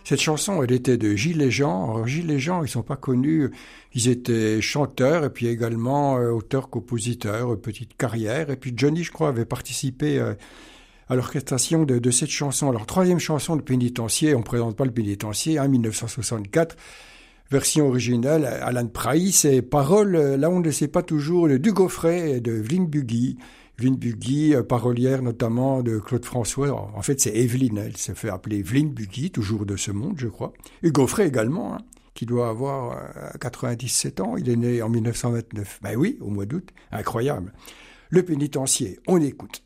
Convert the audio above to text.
Cette chanson, elle était de Gilles et Jean. Alors, Gilles et Jean, ils sont pas connus. Ils étaient chanteurs et puis également auteurs-compositeurs, petite carrière. Et puis Johnny, je crois, avait participé à l'orchestration de cette chanson. Alors, troisième chanson, Le Pénitencier. On ne présente pas Le Pénitencier, 1964. Version originale, Alan Price. Et paroles, là, on ne le sait pas toujours, de Hugo Frey et de Evelyne Bugui. Evelyne Bugui, parolière notamment de Claude François. En fait, c'est Evelyne. Elle se fait appeler Evelyne Bugui, toujours de ce monde, je crois. Hugo Frey également, hein, qui doit avoir 97 ans. Il est né en 1929. Ben oui, au mois d'août. Incroyable. Le Pénitencier, on écoute.